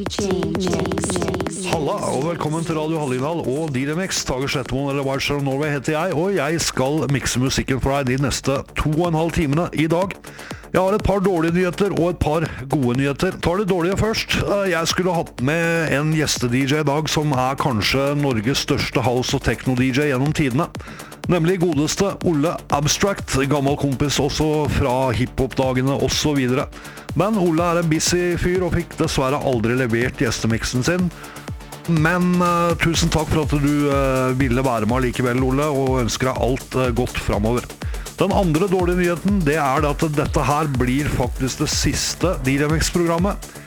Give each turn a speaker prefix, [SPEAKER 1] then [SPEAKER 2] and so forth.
[SPEAKER 1] Halla, og velkommen til Radio Hallingdal og DJMX. Tage Slettemoen eller Wildshire of Norway heter jeg, og jeg skal mikse musikken for deg de neste 2,5 timene i dag. Jeg har et par dårlige nyheter og et par gode nyheter. Tar det dårlige først. Jeg skulle hatt med en gjeste-DJ i dag som er kanskje Norges største house- og techno-DJ gjennom tidene. Nemlig godeste Olle Abstract, gammel kompis også fra hiphop-dagene og så videre. Men Olle er en busy fyr og fikk dessverre aldri levert gjestemiksen sin. Men tusen takk for at du ville være med likevel, Olle, og ønsker deg alt godt fremover. Den andre dårlige nyheten, det er at dette her blir faktisk det siste DJMX-programmet.